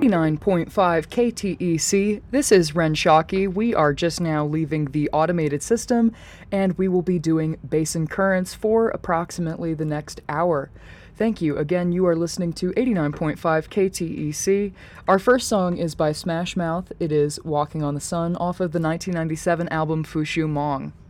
89.5 KTEC. This is Ren Shockey. We are just now leaving the automated system, and we will be doing Basin Currents for approximately the next hour. Thank you. Again, you are listening to 89.5 KTEC. Our first song is by Smash Mouth. It is Walking on the Sun off of the 1997 album Fushu Mong.